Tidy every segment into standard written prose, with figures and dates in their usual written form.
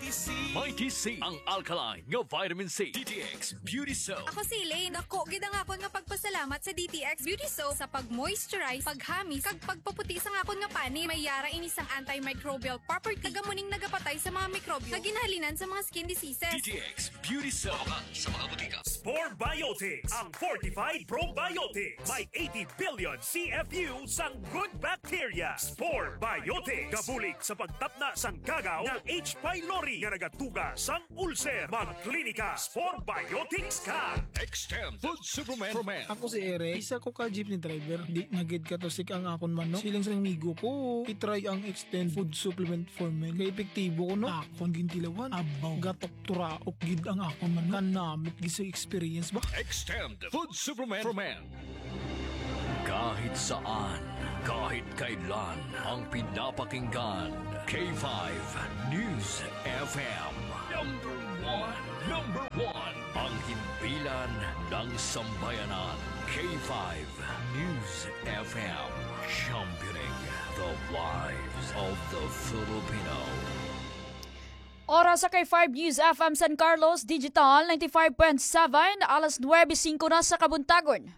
Mighty C ang alkaline nga vitamin C. DTX Beauty Soap. Ako si Elaine. Ako, gid ang akon nga pagpasalamat sa DTX Beauty Soap sa pag-moisturize, paghamis, kag pagpaputi sa akon nga pani. May yara ini sang antimicrobial property. Kagamuning nagapatay sa mga mikrobyo nga ginahalinan sa mga skin diseases. DTX Beauty Soap sa mga butika. Spore Biotics, ang fortified probiotics. May 80 billion CFU sang good bacteria. Spore Biotics. Gabulig sa pagtapna sang gagaw ng H. pylori nga nagatuga sang ulcer. Magklinika Spore Biotics ka. Extend Food Supplement for Men. Ako si Eric, isa ko ka jeepney driver. Di nagid ka to sik ang akon man, no? Silang sa migo ko, itry ang Extend Food Supplement for Men. Kaya epektibo ko, no? Akon gintilawan, abaw, gatok turaok gid ang akon man. Kanamit gisa experience ba? Extend Food Supplement for Men. Kahit saan, kahit kailan, ang pinapakinggan. K5 News FM. Number one. Ang himpilan ng sambayanan. K5 News FM. Championing the lives of the Filipino. Oras sa K5 News FM San Carlos Digital 95.7, alas 9:05 na sa Kabuntagon.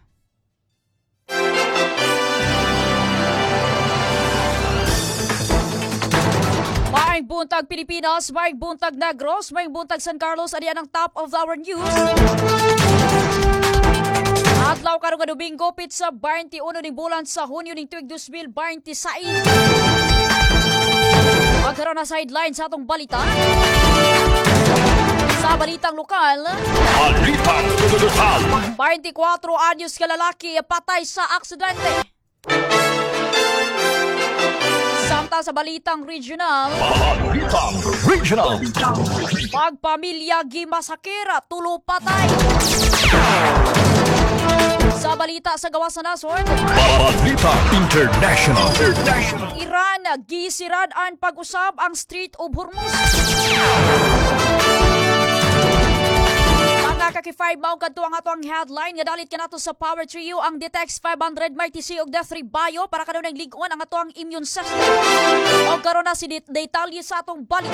Maayong buntag Pilipinas, maayong buntag Negros, maayong buntag San Carlos, adiyan ang top of our news. Adlaw karong Domingo, pitsa 21 ning bulan sa Hunyo ning tuig 2026. Magkaroon na sideline sa atong balita. Sa balitang lokal, 24 anyos ka lalaki patay sa aksidente. Samtang sa balitang regional, pagpamilya gimasakera, tulo patay. Sa balita sa gawas sa nason, Balita International. Iran gisirad ang pag-usab ang Strait of Hormuz. Mga kaki-5 mao kadto ang ato ang headline nga dalit kanato sa Power Trio ang Detex 500 Mighty C og Death Bio para kanunay lig-on ang ato ang immune system. Og karon na si detalye sa atong balita.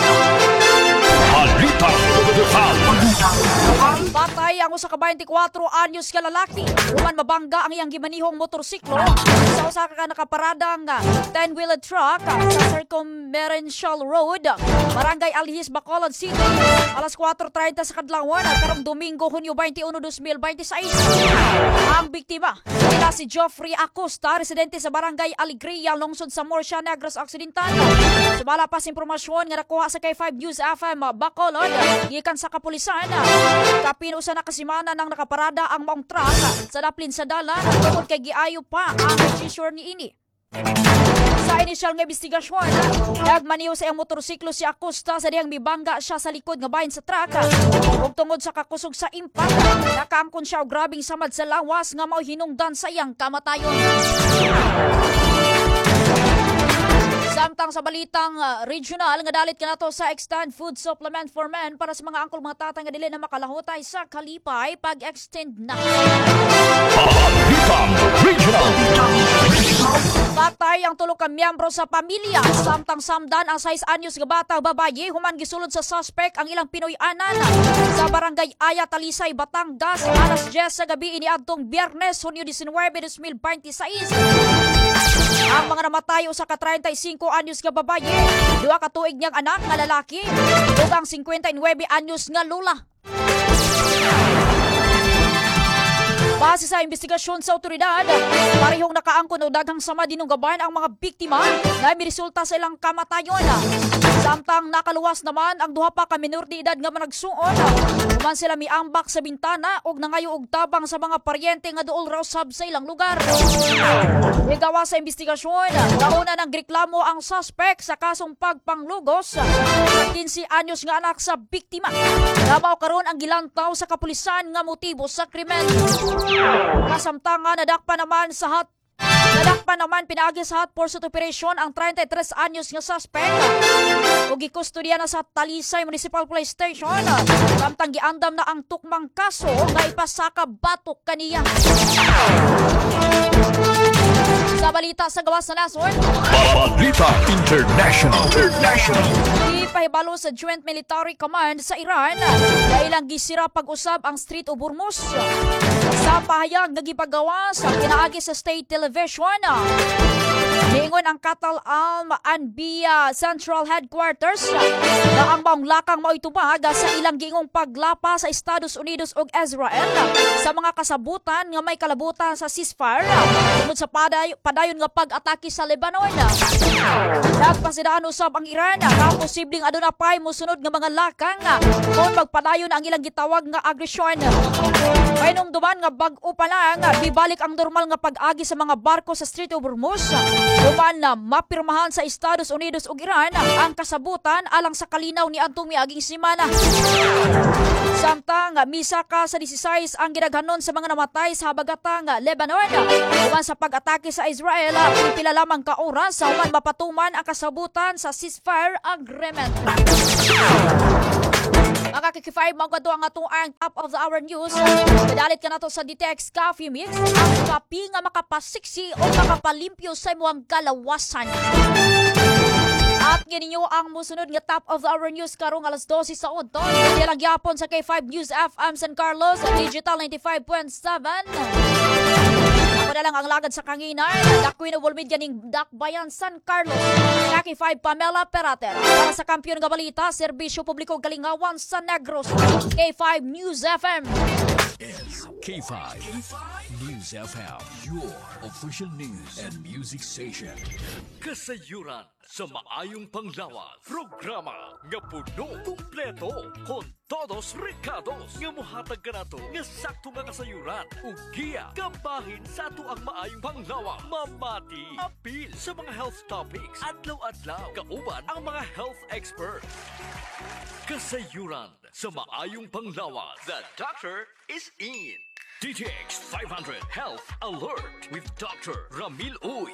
Patay ang usa ka 24 anyos ka lalaki human mabangga ang iyang gimanihong motorsiklo sa usa ka nakaparadang 10-wheeled truck sa Circumferential Road, Barangay Alhis, Bacolod City, alas 4:30 sa kadlawon karong Domingo, Hunyo 21, 2026. Ang biktima nila si Geoffrey Acosta, residente sa Barangay Alegria, lungsod sa Murcia, Negros Occidental. Sumala pa sa impormasyon nga nakuha sa K5 News FM Bacolod gikan sa kapulisan, kapinusa na kasimana nang nakaparada ang maong truck sa daplin sa dalan tungod kay giayo pa ang registrar niini. Sa inisyal nga investigasyon, nagmaniw sa iyang motorsiklo si Acosta sa diyang mibangga siya sa likod nga bahin sa truck. Ug tungod sa kakusog sa impact, nakaangkon siya og grabing samad sa lawas nga mao hinungdan sa iyang kamatayon. Samtang sa balitang regional nga dalit kanato sa Extend Food Supplement for Men para sa mga angkol mga tatay nga dili na makalahutay sa kalipay pag-extend na. Patay ang tulo ka miyembro sa pamilya samtang samdan ang 6 anyos nga bata babaye human gisulod sa suspect ang ilang Pinoy anan sa Barangay Aya, Talisay, Batangas alas 10 sa gabi iniadtong Biyernes, Hunyo 19, 2026. Ang mga namatay usa ka 35 anyos nga babaye, duha ka tuig niyang anak nga lalaki ug ang 59 anyos nga lula. Base sa investigasyon sa otoridad, parehong nakaangkon o daghang sama dinunggaban ang mga biktima na miresulta sa ilang kamatayon. Samtang nakaluwas naman ang duha pa ka minor de edad nga managsuon. Human sila miambak sa bintana og nangayo og tabang sa mga paryente nga duol raw sab sa ilang lugar. Igawa sa investigasyon, nauna nang reklamo ang suspect sa kasong pagpanglugos sa 15 anyos nga anak sa biktima. Nabaw karon ang gilantaw sa kapulisan nga motibo sa krimen. Kasamtangan nadakpan naman pinaagi sa hot pursuit operation ang 33 anyos nga suspect ug gikustodiya na sa Talisay Municipal Police Station samtang giandam na ang tukmang kaso nga ipasaka batok kaniya. Sa balita sa gawas sa nason, Balita International. Gipahibalo sa Joint Military Command sa Iran na ilang gisira pag-usab ang Strait of Hormuz. Sa pahayag nga gipagawa sa pinaagi sa state television, niingon ang Qatar Al-Anbiya Central Headquarters na ang maong lakang mo'y tumag sa ilang giingong paglapa sa Estados Unidos ug Israel sa mga kasabutan nga may kalabutan sa ceasefire tungod sa padayon nga pag-atake sa Lebanon. Nagpasidaan usab ang Iran na posibleng aduna pay mosunod nga mga lakang kung magpadayon ang ilang gitawag nga agresyon. Painumduman nga bag-o pa lang bibalik ang normal nga pag-agi sa mga barko sa Strait of Hormuz. Human na mapirmahan sa Estados Unidos ug Iran ang kasabutan alang sa kalinaw ni adtong miaging semana. Samtang misa ka sa 16 ang ginaghanon sa mga namatay sa habagatang Lebanon. Human sa pag-atake sa Israel, pila lamang ka oras sa human mapatuman ang kasabutan sa ceasefire agreement. Mga kikifay, magwado ang atong top of the hour news. Padalit ka na to sa DTX Coffee Mix. Ang kapi nga makapasiksi o makapalimpyo sa imuang kalawasan. At gininyo ang musunod nga top of the hour news karong alas 12 sa udto. Dilang gyapon sa K5 News FM San Carlos at Digital 95.7. Ako na lang ang lagad sa kanginan. Dakwin na Wolmedia ning Dakbayan San Carlos. K5 Pamela Perater. Para sa kampiyon nga balita, Serbisyo Publiko Galingawan sa Negros. K5 News FM. Is K5 News FM, your official news and music station. Kasayuran sa maayong panglawas. Programa nga puno, kumpleto, con todos recados nga muhatag ka nato nga sakto nga kasayuran. Ug giya kabahin sa ato ang maayong panglawas. Mamati, apil sa mga health topics. Adlaw-adlaw, kauban ang mga health expert. Kasayuran sa maayong panglawas. The doctor is in. DTX 500 Health Alert with Dr. Ramil Uy.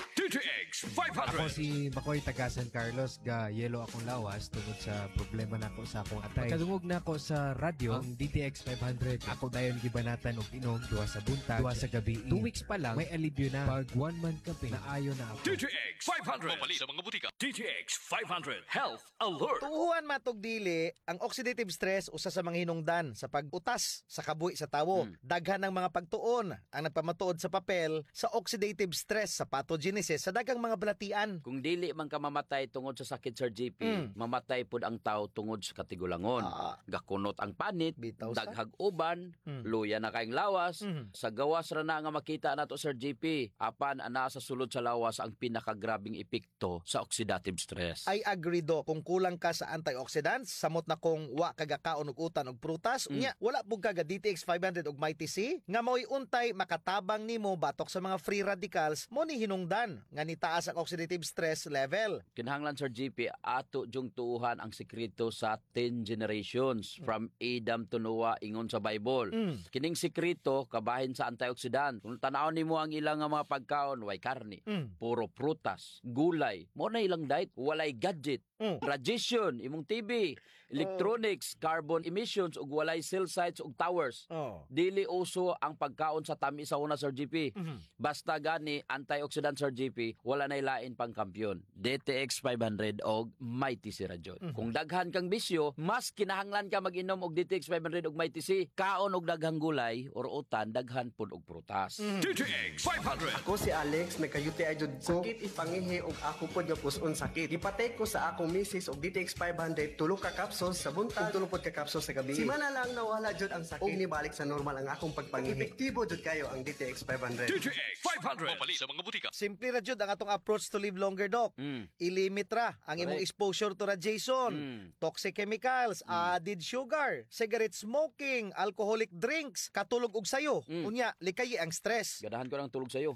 DTX 500. Ako si Bacoy taga San Carlos, ga yelo akong lawas tungod sa problema nako sa akong atay. Pagkadungog na ako sa radyo, ang DTX 500, ako dayon gibanatan og inom duwa sa buntag, duwa sa gabi. 2 weeks pa lang, may alibyo na. Pag 1 month ka na ayo na ako. DTX 500. Mabali sa mga butika. DTX 500 Health Alert. Tuuhan matog dili ang oxidative stress usa sa mga hinungdan sa pag-utas sa kabuhi sa tawo. Daghan ng mga pagtuon ang nagpamatuod sa papel sa oxidative stress sa pathogenesis sa daghang mga balatian. Kung dili man ka mamatay tungod sa sakit, Sir JP, mamatay pud ang tao tungod sa katigulangon. Gakunot ang panit, Bitaw sa? daghag uban, luya na kaing lawas. Sa gawas ra na nga makita nato, Sir JP, apan ana sa sulod sa lawas ang pinakagrabing epekto sa oxidative stress. I agree do, kung kulang ka sa antioxidants, samot na kung wa kagakaon og utan og prutas, unya wala pug kaga DTX 500 og Mighty C nga mao'y untay makatabang nimo batok sa mga free radicals mo ni hinungdan nga nitaas ang oxidative stress level. Kinahanglan, Sir JP, ato jung tuuhan ang sekreto sa 10 generations from Adam to Noah ingon sa Bible. Kining sekreto kabahin sa antioxidant. Kung tanawon nimo ang ilang mga pagkaon, way karne, puro prutas, gulay, mo na ilang diet, walay gadget, radiation, imong TV, electronics, carbon emissions ug walay cell sites ug towers. Dili uso ang pagkaon sa tami sa una, Sir GP. Basta gani antioxidant, Sir GP, wala nay lain pang kampyon. DTX 500 og Mighty C radyon. Kung daghan kang bisyo, mas kinahanglan ka mag-inom og DTX 500 og Mighty C. Kaon og daghang gulay or utan, daghan pud og prutas. DTX 500. Ako si Alex, nagka-UTI jud ko. Sakit ipangihi og ako pod nga puson sakit. Gipatay ko sa akong misis og DTX 500 tulo ka capsules sa buntag, tulo pod ka capsules sa gabi. Simana lang nawala jud ang sakit. Og nibalik sa normal ang akong pagpangihi. Epektibo jud kayo ang DTX 500. DTX 500. Mabali sa mga butika. Simple ra jud ang atong approach to live longer, Doc. Ilimit ra ang imong exposure to radiation, toxic chemicals, added sugar, cigarette smoking, alcoholic drinks, katulog og sayo. Unya, likayi ang stress. Gadahan ko ng tulog sayo.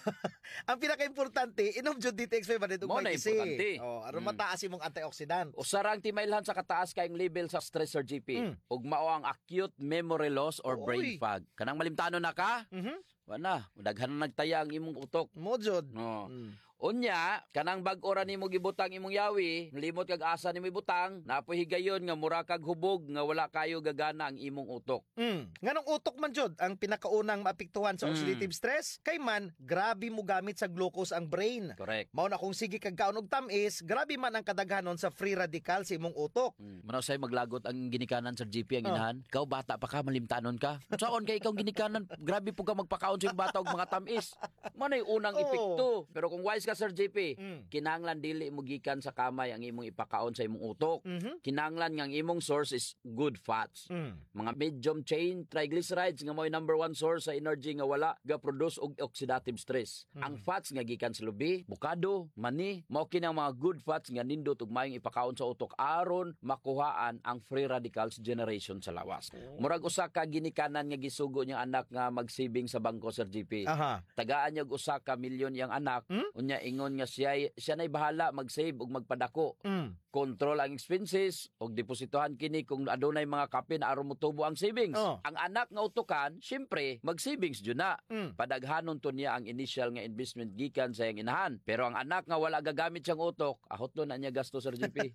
Ang pinaka-importante, inom jud DTX 500 ug Mo na Mighty C. importante. Aron mataas imong antioxidant. Usarang timailhan sa kataas kayong level sa stress, Sir GP. Ug mao ang acute memory loss or brain fog. Kanang malimtano na ka? Wala, daghan na nagtaya ang imong utok. Mo jud. No. Unya, kanang bag-o ra nimo gibutang imong yawi, limot kag asa nimo ibutang, napoy higayon nga mura kag hubog nga wala kayo gagana ang imong utok. Nganong utok man jud ang pinakaunang maapektuhan sa oxidative stress? Kay man, grabe mo gamit sa glucose ang brain. Correct. Mao na kung sige kag kaon og tamis, grabe man ang kadaghanon sa free radical sa imong utok. Manaw say maglagot ang ginikanan sa GP ang inahan. Ikaw bata pa ka, malimtanon ka. Saon kay ikaw ginikanan, grabe po ka magpakaon sa imong bata og mga tamis. Manay unang epekto. Pero kung wise ka Sir JP, kinahanglan dili mo gikan sa kamay ang imong ipakaon sa imong utok. Kinahanglan nga ang imong source is good fats. Mga medium chain triglycerides nga mo'y number 1 source sa energy nga wala ga-produce og oxidative stress. Ang fats nga gikan sa lubi, bukado, mani, mao kini ang mga good fats nga nindot ug maayong ipakaon sa utok aron makuhaan ang free radicals generation sa lawas. Murag usa ka ginikanan nga gisugo niyang anak nga mag-saving sa bangko Sir GP. Tagaan niya og usa ka milyon iyang anak, unya ingon nga siya nay bahala mag-save ug magpadako. Control ang expenses og depositohan kini kung adunay mga kape na aron motubo ang savings. Ang anak nga utukan, syempre mag-savings jud na. Padaghanon to niya ang initial nga investment gikan sa iyang inahan. Pero ang anak nga wala gagamit siyang utok, ahotlo na niya gasto Sir GP.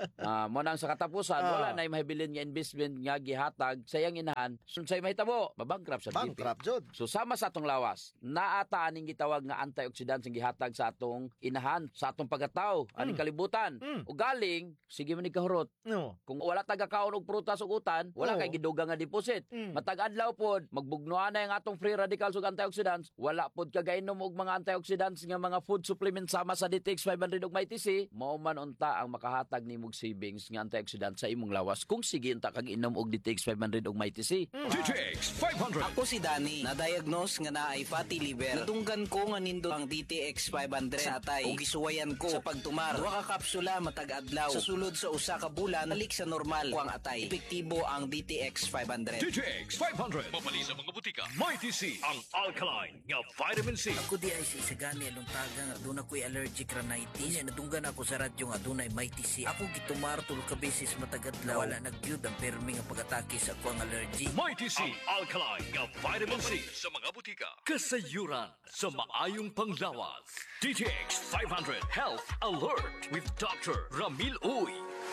Mo nang sa katapusan wala na mahibilin nga investment nga gihatag sa iyang inahan. Unsay mahitabo? Mabankrupt Sir GP. Bankrupt jud. So sama sa atong lawas, naata aning gitawag nga antioxidants ang gihatag sa atong inahan, sa atong pagkatao, aning kalibutan. O galing, sige man ni kahurot. Kung wala taga-kaon og prutas ug utan, wala kay gidugang nga deposit. Matag adlaw pod, magbugnuan na ang atong free radicals ug antioxidants, wala pod kagainom og mga antioxidants nga mga food supplements sama sa DTX 500 ug MyTC, mao man unta ang makahatag nimo og savings nga antioxidants sa imong lawas kung sige unta kag inom og DTX 500 ug MyTC. DTX 500. Ako si Danny, na-diagnose nga naay fatty liver. Nadunggan ko nga nindot ang DTX 500 sa atay ug gisuwayan ko sa pagtumar. Duha ka kapsula matag adlaw. Sa sulod sa usa ka bulan, balik sa normal ko ang atay. Epektibo ang DTX 500. DTX 500. Mabali sa mga butika. MyTC, ang alkaline nga vitamin C. Ako di ay isagani along taga nga doon ako'y allergic rhinitis. Nadunggan ako sa radyo nga doon ay MyTC. Ako gitumar tulo ka beses matagadlaw. Wala nagyud ang permi nga pag-atake sa ako ang allergy. MyTC, ang alkaline nga vitamin C sa mga butika. Kasayuran sa maayong panglawas. DTX 500 Health Alert with Dr. Ramil Uy.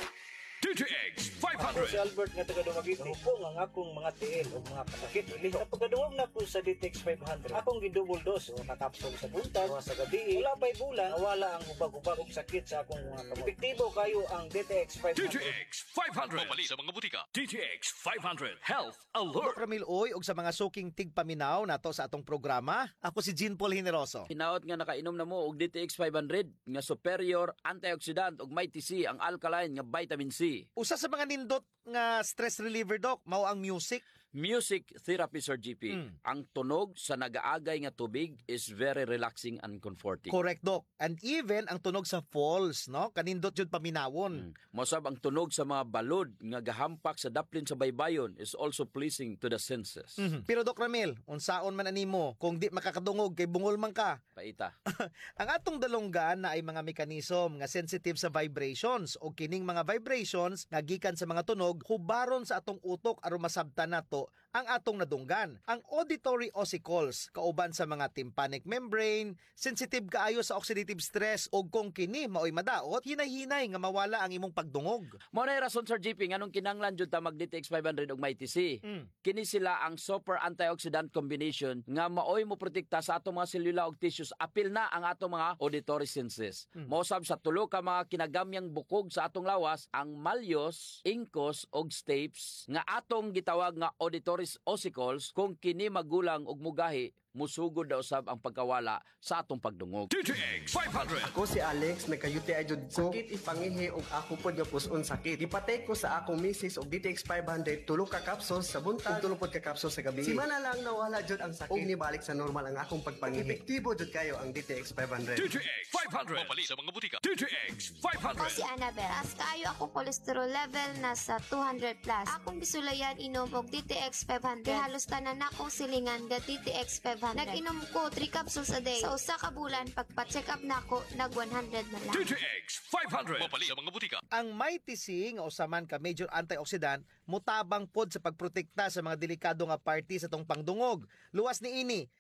DTX 500. Si Albert nga taga Dumaguete. Hupong ang akong mga tiil o mga kasakit ili. Napagkadungog na po sa DTX 500. Akong gidouble dose o kakapsol sa buntag o sa gabi. Wala pa'y bulan, wala ang ubag-ubag og sakit sa akong mga kamot. Epektibo kayo ang DTX 500. DTX 500. Mabali sa mga butika. DTX 500 Health Alert. Ramil Uy, og sa mga suking tigpaminaw nato sa atong programa, ako si Jean Paul Generoso. Hinaot nga nakainom na mo og DTX 500 nga superior antioxidant og MyTC ang alkaline nga vitamin C. Usa sa mga nindot nga stress reliever doc, mao ang music. Music therapy Sir GP. Ang tunog sa nagaagay nga tubig is very relaxing and comforting. Correct doc. And even ang tunog sa falls, no? Kanindot jud paminawon. Mosab ang tunog sa mga balod nga gahampak sa daplin sa baybayon is also pleasing to the senses. Pero Doc Ramil, unsaon man animo kung di makakadungog kay bungol man ka? Paita. Ang atong dalonggan na ay mga mekanism nga sensitive sa vibrations o kining mga vibrations nga gikan sa mga tunog hubaron sa atong utok aron masabtan nato ang atong nadunggan. Ang auditory ossicles kauban sa mga tympanic membrane, sensitive kaayo sa oxidative stress o kung kini maoy madaot, hinay-hinay nga mawala ang imong pagdungog. Mao na rason Sir GP nganong kinahanglan jud ta mag DTX 500 og MyTC. Kini sila ang super antioxidant combination nga maoy mo protekta sa atong mga selula ug tissues apil na ang atong mga auditory senses. Mosab sa tulo ka mga kinagamyang bukog sa atong lawas ang malyos, incus ug stapes nga atong gitawag nga auditory ossicles kung kini magulang ug mugahi musugod daw sab ang pagkawala sa atong pagdungog. DTX 500. Ako si Alex, nagkayuti jud ko. Sakit ipangihi og ako pod nga puson sakit. Ipatay ko sa akong misis og DTX 500 tulo ka capsules sa buntag, tulo pod ka capsules sa gabi. Simana lang nawala jud ang sakit. Og nibalik sa normal ang akong pagpangihi. Epektibo jud kayo ang DTX 500. DTX 500. Mabali sa mga butika. DTX 500. Ako si Annabelle. As kaayo akong cholesterol level nasa 200 plus. Akong gisulayan inom og DTX 500. Kay halos tanan akong silingan ga DTX 500. Nag-inom ko 3 capsules a day. Sa usa ka bulan, pagpa-check up na ako, nag-100 na lang. DTX 500. Mabali sa mga butika. Ang MyTC nga usaman ka major antioxidant mutabang pod sa pagprotekta sa mga delikado nga party sa tong pangdungog. Luwas ni ini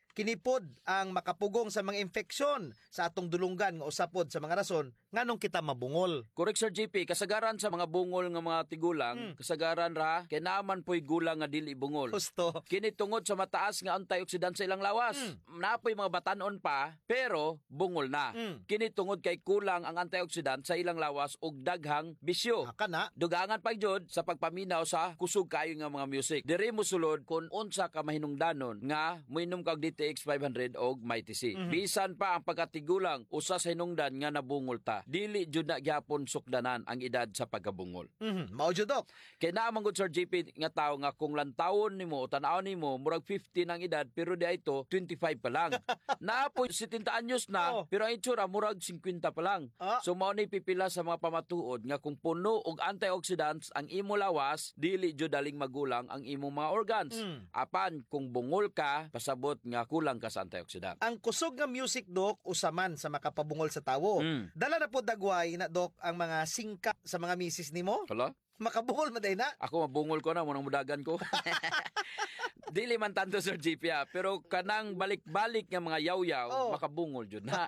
kinipod ang makapugong sa mga infeksyon sa atong dulunggan nga usapod sa mga rason nganong kita mabungol. Correct, Sir JP. Kasagaran sa mga bungol nga mga tigulang, kasagaran ra, kay naaman po'y gulang nga dili bungol. Gusto. Kini tungod sa mataas nga antioxidant sa ilang lawas. Napoy mga batanon pa, pero bungol na. Kini tungod kay kulang ang antioxidant sa ilang lawas ug daghang bisyo. Kana. Dugangan pa jud sa pagpaminaw sa kusog kayo nga mga music. Diri mo sulod kung unsa ka mahinungdanon nga moinom kag DTX 500 og Mighty C. Bisan pa ang pagkatigulang usa sa hinungdan nga nabungol ta. Dili jud na gyapon sukdanan ang edad sa pagkabungol. Mao jud Dok. Kay naman gud Sir JP nga tawo nga kung lantawon nimo o tan-aw nimo murag 50 ang edad pero di ito 25 pa lang. Naapoy 70 anyos na pero ang itsura murag 50 pa lang. So mao ni pipila sa mga pamatuod nga kung puno og antioxidants ang imo lawas dili jud daling magulang ang imong mga organs. Apan kung bungol ka pasabot nga kulang ka sa antioxidant. Ang kusog nga music Dok usaman sa makapabungol sa tawo. Dala na po dagway na Dok ang mga singka sa mga misis nimo. Hala? Makabungol maday na. Ako mabungol ko na munang mudagan ko. Dili man tanto Sir JP pero kanang balik-balik nga mga yaw-yaw makabungol jud na.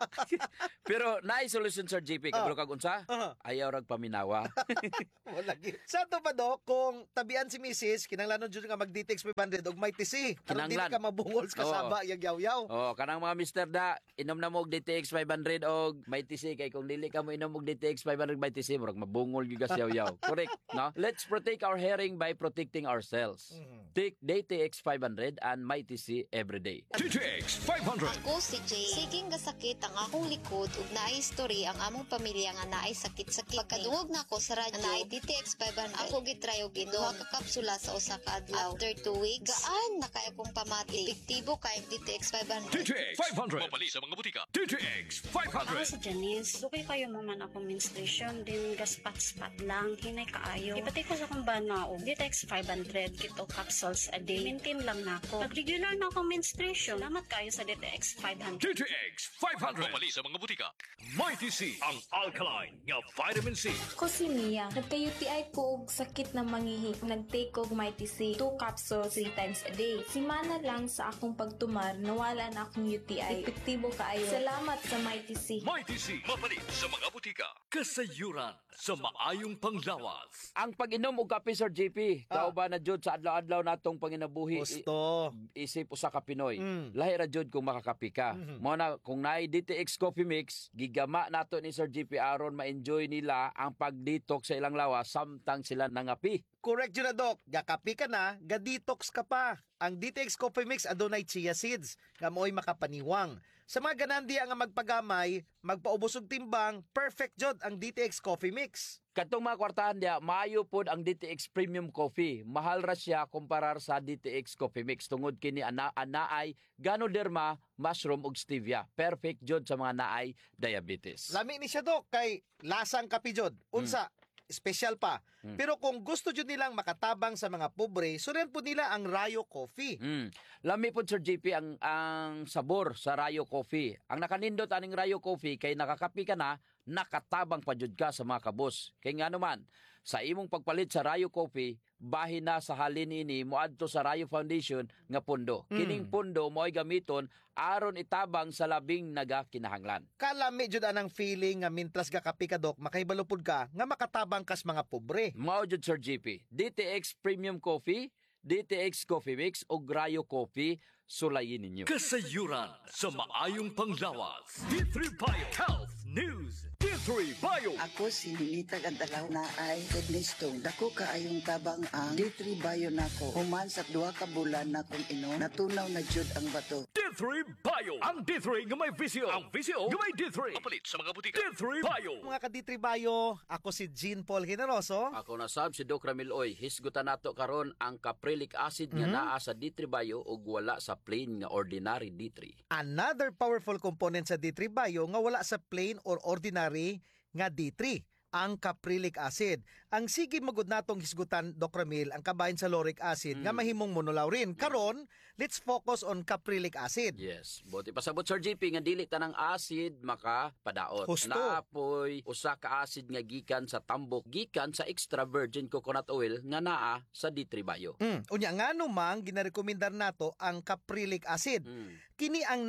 Pero naay solution Sir JP kabalo kag unsa? Ayaw rag paminawa. Wala gi. Sa to ba Dok kung tabian si Mrs. kinanglanon jud nga mag DTX 500 og Mighty C. Aron dili ka mabungol sa kasaba yang yaw-yaw. Kanang mga mister da inom na mo og DTX 500 og Mighty C kay kung dili ka mo inom og DTX 500 Mighty C murag mabungol gyud ka sa yaw-yaw. Correct, no? Let's protect our hearing by protecting ourselves. Take DTX 500 and Mighty C every day. DTX 500. Ako si Jay. Siging gasakit ang akong likod ug naay history ang among pamilya nga naay sakit-sakit. Pagkadungog na ako sa radyo, naay DTX 500. Ako gitry og duha ka kapsula sa usa ka adlaw. After 2 weeks, gaan na kay akong pamati. Epektibo kay ang DTX 500. DTX 500. Mapali sa mga butika. DTX 500. Ako si Janice. Dukay kayo mo man akong menstruation. Din gaspat-spat lang. Hinay kaayo. Ipatay ko sa kong banao. DTX 500. Kito capsules a day. Maintain lang na ako. Pag regular na akong menstruation, salamat kayo sa DTX 500. DTX 500. Mapali sa mga butika. Mighty C. Ang alkaline nga vitamin C. Ko si Mia. Nagka-UTI ko og sakit na mangihi. Nag-take og Mighty C. 2 capsules 3 times a day. Simana lang sa akong pagtumar, nawala na akong UTI. Epektibo kaayo. Salamat sa Mighty C. Mighty C. Mapali sa mga butika. Kasayuran sa maayong panglawas. Ang pag-inom og kape Sir JP, kauban na jud sa adlaw-adlaw natong panginabuhi. Gusto. Isip usa ka Pinoy. Lahi ra jud kung makakapi ka. Mao na kung naay DTX Coffee Mix, gigama nato ni Sir JP aron ma-enjoy nila ang pag-detox sa ilang lawas samtang sila nangapi. Correct yun na Dok. Gakapi ka na, ga-detox ka pa. Ang DTX Coffee Mix adunay chia seeds nga mo'y makapaniwang. Sa mga ganandiya nga magpagamay, magpaubos og timbang, perfect jud ang DTX Coffee Mix. Katong mga kwartahan dia, maayo pod ang DTX Premium Coffee. Mahal ra siya kumparar sa DTX Coffee Mix tungod kini anaay Ganoderma, mushroom ug stevia. Perfect jud sa mga naay diabetes. Lami ni siya Dok kay lasang kape jud. Unsa? Special pa. Pero kung gusto jud nilang makatabang sa mga pobre, sunan po nila ang Rayo Coffee. Lami po Sir JP ang sabor sa Rayo Coffee. Ang nakanindot aning Rayo Coffee kay nakakapi ka na, nakatabang pa jud ka sa mga kabos. Kay nga naman, sa imong pagpalit sa Rayo Coffee, bahin na sa halin ini moadto sa Rayo Foundation nga pundo. Kining pundo mo'y gamiton aron itabang sa labing nagakinahanglan. Kalami jud anang feeling nga mintras gakapi ka Dok, makahibalupod ka nga makatabang kas mga pobre. Mao jud Sir JP. DTX Premium Coffee, DTX Coffee Mix o Rayo Coffee, sulayin ninyo. Kasayuran sa maayong panglawas. D3 Bio Health News. D3 Bio. Ako si Lilitag Antalaw na ay kidney stone. Dako kaayong tabang ang D3 Bio nako. Human sa 2 ka bulan na kung inom, natunaw na jud ang bato. D3 Bio. Ang D3 nga may visyo. Ang visyo nga may D3. Mapalit sa mga butika. D3 Bio. Mga ka D3 Bio, ako si Jean Paul Generoso. Ako na sab si Doc Ramil Oy. Hisgutan nato karon ang caprylic acid nga naa sa D3 Bio ug wala sa plain nga ordinary D3. Another powerful component sa D3 Bio nga wala sa plain or ordinary nga D3. ang caprylic acid. Ang sige magud natong hisgutan, Doc Ramil, ang kabahin sa lauric acid nga mahimong monolaurin. Karon, let's focus on caprylic acid. Yes. Buti pasabot Sir JP nga dili tanang acid makapadaot. Husto. Naapoy usa ka acid nga gikan sa tambok, gikan sa extra virgin coconut oil nga naa sa D3 Bio. Unya ngano mang ginarekomendar nato ang caprylic acid. Kini ang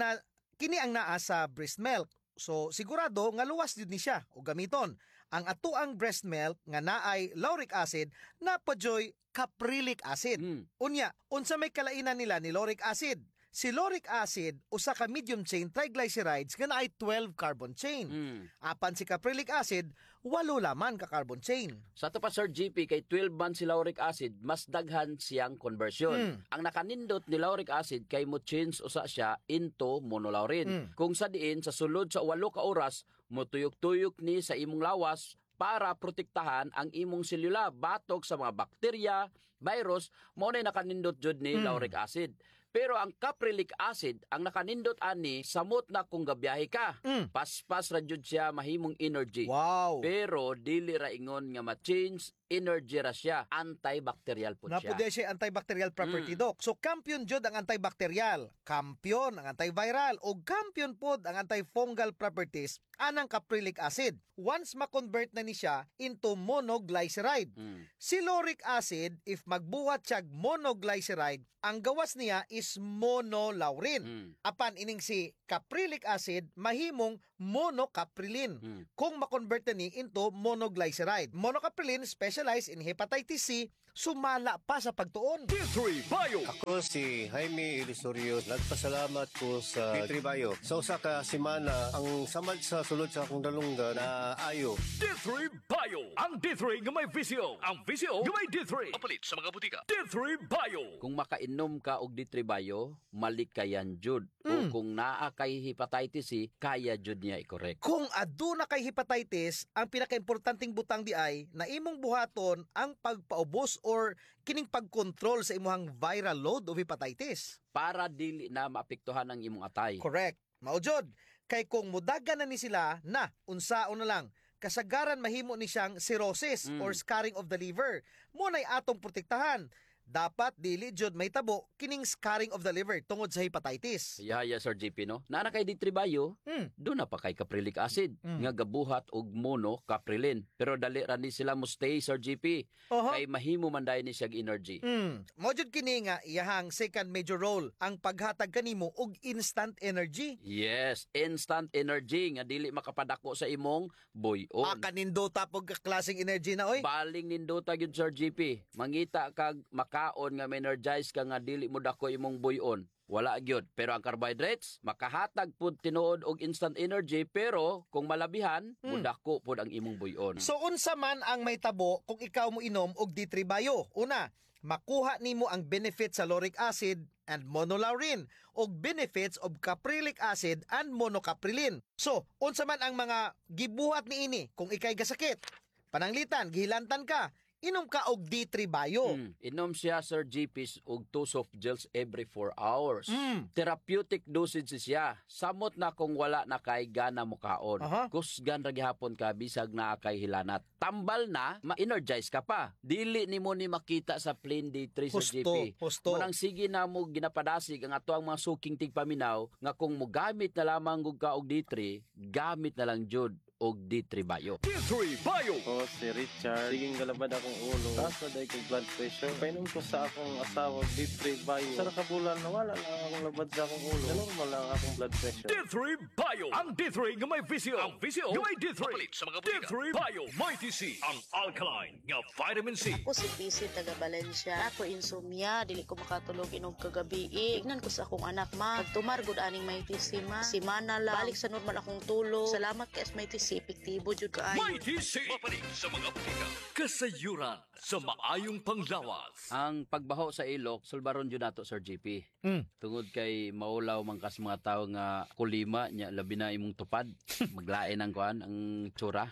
naa sa breast milk. So sigurado nga luwas jud ni siya o gamiton. Ang atuang breast milk nga naay lauric acid napajoy caprylic acid. Unya, unsa may kalainan nila ni lauric acid? Si lauric acid usa ka medium chain triglycerides nga naay 12 carbon chain. Apan si caprylic acid 8 laman ka carbon chain. Sa to pa Sir GP kay 12 man si lauric acid, mas daghan siyang conversion. Ang nakanindot ni lauric acid kay mo change usa siya into monolaurin. Kung sa diin sa sulod sa 8 ka oras motuyok-tuyok ni sa imong lawas para protektahan ang imong selula batok sa mga bakterya, virus, mo na nakanindot jud ni lauric acid. Pero ang caprylic acid, ang nakanindot ani, samot na kung gabiyahe ka. Paspas ra jud siya mahimong energy. Wow. Pero dili ra ingon nga ma-change energy ra siya. Antibacterial po siya. Napude siya antibacterial property, Doc. So kampiyon jud ang antibacterial, kampiyon ang antiviral, o kampiyon pod ang antifungal properties anang caprylic acid. Once ma-convert na ni siya into monoglyceride. Si lauric acid, if magbuhat siya monoglyceride, ang gawas niya is monolaurin. Apan ining si caprylic acid, mahimong monocaprilin. Kung ma-convert na ni into monoglyceride. Monocaprilin specialized in hepatitis C, sumala pa sa pagtuon. D3 Bio. Ako si Jaime Ilisorio. Nagpasalamat ko sa D3 Bio. Sa usa ka semana, ang samad sa sulod sa akong dalunggan na ayo. D3 Bio. Ang D3 nga may visyo. Ang visyo nga may D3. Mapalit sa mga butika. D3 Bio. Kung makainom ka og D3 Bio, malikayan jud. O kung naa kay hepatitis C, kaya jud niya i-correct. Kung aduna kay hepatitis, ang pinakaimportanteng butang di ay na imong buhaton ang pagpaubos or kining pagkontrol sa imuhang viral load of hepatitis. Para dili na maapektuhan ang imong atay. Correct. Maujod. Kay kung mudagan na ni sila na unsaon na lang, kasagaran mahimo ni siyang cirrhosis or scarring of the liver. Muna'y atong protektahan. Dapat dili jud may tabo kining scarring of the liver tungod sa hepatitis. Yaya Sir JP no. Naa kay D3 Bio, do na pa kay caprylic acid nga gabuhat og monocaprilin. Pero dali ra ni sila mo stay Sir JP. Kay mahimo man dayon ni siya energy. Mo jud kini nga iyahang second major role ang paghatag kanimo og instant energy. Yes, instant energy nga dili makapadako sa imong buyon. Kanindota pog klaseng energy na oy. Baling nindota gyud Sir JP. Mangita kag kaon nga energize ka nga dili mo dako imong buyon. Wala gyud. Pero ang carbohydrates makahatag pud tinuod og instant energy, pero kung malabihan mudako pud ang imong buyon. So unsa man ang may tabo kung ikaw mo inom og D3 Bio? Una, makuha nimo ang benefits sa lauric acid and monolaurin og benefits of caprylic acid and monocaprilin. So unsa man ang mga gibuhat niini kung ikay gasakit? Pananglitan, gihilantan ka, inom ka og D3 Bio. Inom siya Sir GPs og 2 soft gels every 4 hours. Therapeutic dosage siya. Samot na kung wala na kay gana mo kaon. Kusgan ra gihapon ka bisag naa kay hilanat. Tambal na, ma-energize ka pa. Dili nimo ni makita sa plain D3 Sir GP. Munang sige na mo ginapadasig ang ato ang mga suking tigpaminaw nga kung mo gamit na lamang ka og D3, gamit na lang jud og D3 Bio. D3 Bio. Ako si Richard. Siging galabad akong ulo. Taas na dahil kong blood pressure. Painom ko sa akong asawa D3 Bio. Sa nakabulan, nawala lang akong labad sa akong ulo. Normal lang akong blood pressure. D3 Bio. Ang D3 nga may visyo. Ang visyo nga may D3. Mapalit sa mga butika. D3 Bio. Mighty C. Ang alkaline nga vitamin C. Ako si PC taga Valencia. Ako insomnia. Dili ko makatulog inog kagabi. Ignan ko sa akong anak ma. Pagtumar gud aning Mighty C ma. Simana lang. Balik sa normal akong tulog. Salamat kay Mighty C. Epektibo jud kaayo. Mighty C. Mapalit sa mga butika. Kasayuran sa maayong panglawas. Ang pagbaho sa ilok, sulbaron jud nato Sir GP. Tungod kay maulaw man kas mga tawo nga kulima nya labi na imong tupad. Maglain ang kuan ang tsura.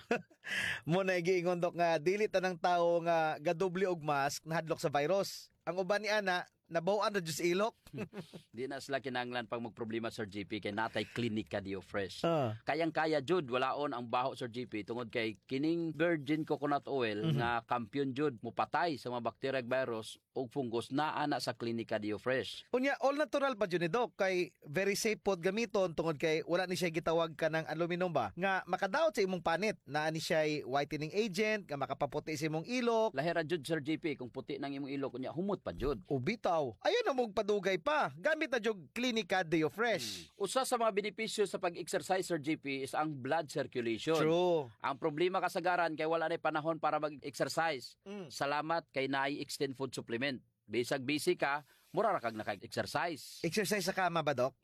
Mo na giingon Dok nga dili tanang tawo nga gadoble og mask nahadlok sa virus. Ang uban ni ana nabawaan na Diyos ilok. Di na sila kinanglan pag magproblema, Sir GP, kay natay Clinica Dio Fresh. Ah. Kayang-kaya, Jud, walaon ang baho, Sir GP, tungod kay kining virgin coconut oil nga kampiyon, Jud, mupatay sa mga bacteria, virus o fungus na ana sa Clinica Dio Fresh. Unya, all natural pa dyan ni Doc, kay very safe pod gamiton tungod kay wala ni siya gitawag ka ng aluminum ba, nga makadaot sa imong panit, na ni siya whitening agent, nga makapaputi sa imong ilok. Lahira, Jud, Sir GP, kung puti ng imong ilok, kunya humot pa, Jud. Ubitaw, ayun na mong padugay pa, gamit na jog Clinica Dio Fresh. Usa sa mga benepisyo sa pag-exercise, Sir GP, is ang blood circulation. True. Ang problema kasagaran kay wala na panahon para mag-exercise. Salamat kay naay Extend Food Supplement. Bisag busy ka, mura ra kag naka-exercise. Exercise sa kama ba, Doc?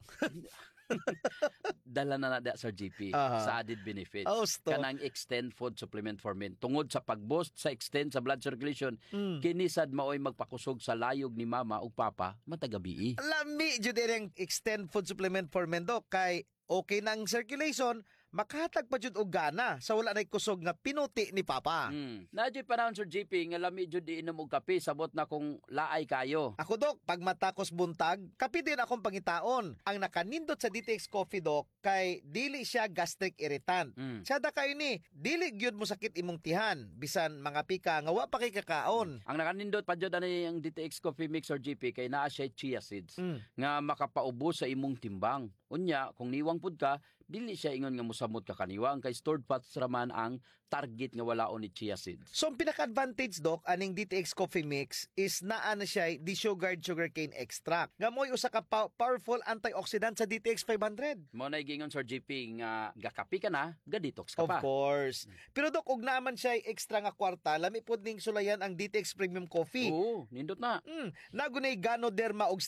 Dala na nada, Sir GP, sa added benefits. Kanang Extend Food Supplement for Men. Tungod sa pag-boost sa extend sa blood circulation, kinisad maoy magpakusog sa layog ni mama ug papa matagabi. Lami jud ang Extend Food Supplement for Men, Doc, kay okay nang circulation, makahatag pa jud og gana sa wala nay kusog nga pinuti ni papa. Nadyo panahon, Sir GP, nga lami jud iinom og kape, sabot na kung laay kayo. Ako, Doc, pag matakos buntag, kape din akong pangitaon. Ang nakanindot sa DTX Coffee, Doc, kay dili siya gastric irritant. Sada kayo ni, dili gyud mo sakit imong tihan, bisan mga pika nga wa pa kay kakaon. Ang nakanindot pa jud ani ang DTX Coffee Mix, Sir GP, kay naa siya chia seeds nga makapaubos sa imong timbang. Unya, kung niwang pud ka, dili siya ingon nga musamot ka kaniwang, kay stored fats raman ang target nga walaon ni chia seeds. So, ang pinaka-advantage, Doc, aning DTX Coffee Mix is naa na siya desugared sugarcane extract. Nga mo'y usa ka powerful antioxidant sa DTX 500. Mo na gingon, Sir GP, nga gakapi ka na, ga-detox ka pa. Of course. Pero, Doc, ug naman siya extra nga kwarta, lami pod ning sulayan ang DTX Premium Coffee. Oo, nindot na. Nagunay Ganoderma og